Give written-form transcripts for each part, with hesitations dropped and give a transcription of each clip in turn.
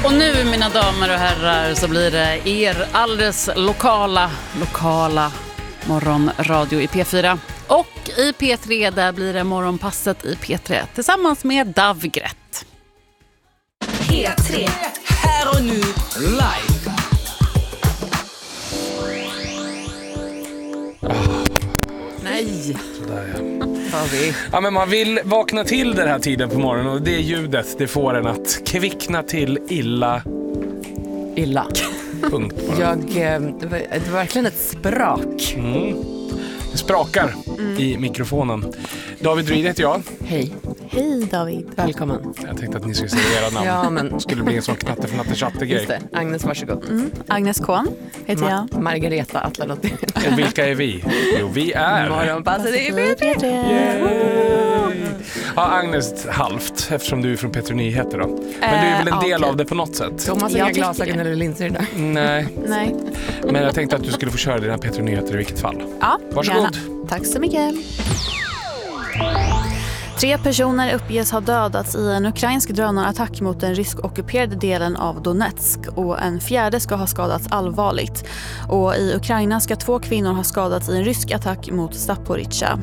Och nu, mina damer och herrar, så blir det er alldeles lokala morgonradio i P4. Och i P3 där blir det morgonpasset i P3 tillsammans med Davgrätt. P3, här och nu, live. Nej. Sådär, ja. Ja, men man vill vakna till den här tiden på morgonen och det ljudet, det får en att kvickna till illa. Punkt bara. Det var verkligen ett sprak. Det sprakar i mikrofonen. David Ryd heter jag. Hej David, välkommen. Jag tänkte att ni skulle säga era namn. Ja, men... skulle bli en sån knatte för natte-chatte-grej. Just det, Agnes, varsågod. Agnes Kohn heter jag. Margareta Atlalotti. Och vilka är vi? Jo, vi är... Morgonpasset i P3. Ja, Agnes halvt, eftersom du är från P3 Nyheter då. Men du är väl en del av det på något sätt? Thomas har inga glasögon eller linser idag. Nej. Men jag tänkte att du skulle få köra dina P3 Nyheter i vilket fall. Ja, varsågod. Gärna. Tack så mycket. 3 personer uppges ha dödats i en ukrainsk drönarattack mot den rysk-ockuperade delen av Donetsk och en 4:e ska ha skadats allvarligt. Och i Ukraina ska 2 kvinnor ha skadats i en rysk attack mot Zaporizjzja.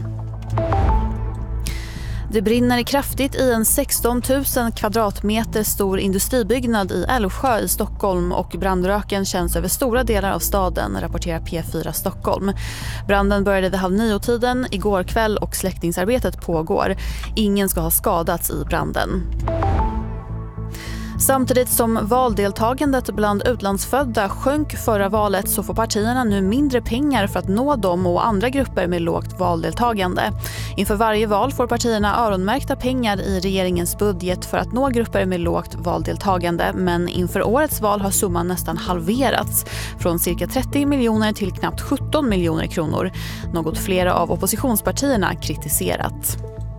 Det brinner kraftigt i en 16 000 kvadratmeter stor industribyggnad i Älvsjö i Stockholm och brandröken känns över stora delar av staden, rapporterar P4 Stockholm. Branden började vid 8:30 igår kväll och släckningsarbetet pågår. Ingen ska ha skadats i branden. Samtidigt som valdeltagandet bland utlandsfödda sjönk förra valet så får partierna nu mindre pengar för att nå dem och andra grupper med lågt valdeltagande. Inför varje val får partierna öronmärkta pengar i regeringens budget för att nå grupper med lågt valdeltagande, men inför årets val har summan nästan halverats från cirka 30 miljoner till knappt 17 miljoner kronor. Något flera av oppositionspartierna kritiserat.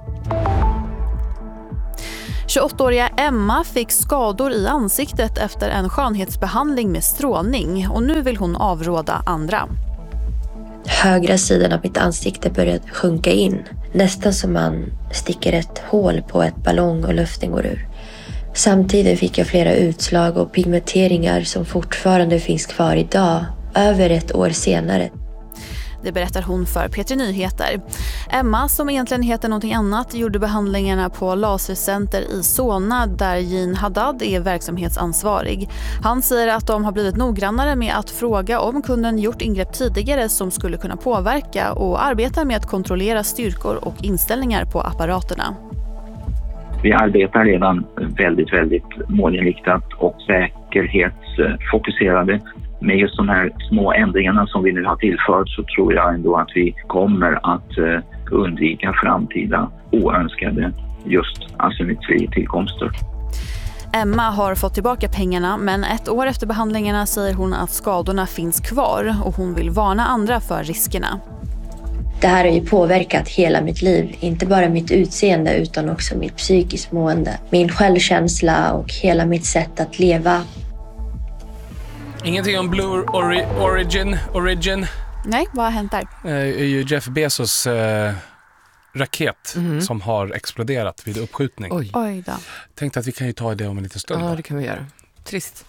28-åriga Emma fick skador i ansiktet efter en skönhetsbehandling med strålning och nu vill hon avråda andra. Högra sidan av mitt ansikte började sjunka in. Nästan som man sticker ett hål på ett ballong och luften går ur. Samtidigt fick jag flera utslag och pigmenteringar som fortfarande finns kvar idag, över ett år senare. Det berättar hon för P3 Nyheter. Emma, som egentligen heter någonting annat, gjorde behandlingarna på Lasercenter i Solna där Jean Haddad är verksamhetsansvarig. Han säger att de har blivit noggrannare med att fråga om kunden gjort ingrepp tidigare som skulle kunna påverka och arbetar med att kontrollera styrkor och inställningar på apparaterna. Vi arbetar redan väldigt målinriktat och säkerhetsfokuserade. Med just de här små ändringarna som vi nu har tillfört så tror jag ändå att vi kommer att undvika framtida oönskade just asymmetri-tillkomster. Emma har fått tillbaka pengarna, men 1 år efter behandlingarna säger hon att skadorna finns kvar och hon vill varna andra för riskerna. Det här har ju påverkat hela mitt liv, inte bara mitt utseende utan också mitt psykiskt mående. Min självkänsla och hela mitt sätt att leva. Ingenting om Blue Origin. Nej, vad har hänt där? Är ju Jeff Bezos raket som har exploderat vid uppskjutning. Oj då. Tänkte att vi kan ju ta det om en liten stund. Ja, det kan vi göra. Trist.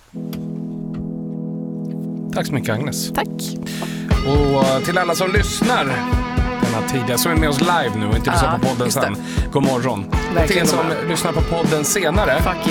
Tack så mycket, Agnes. Tack. Och till alla som lyssnar denna tid, som är med oss live nu och inte lyssnar på podden sen. God morgon. Verkligen till som lyssnar på podden senare. Fuck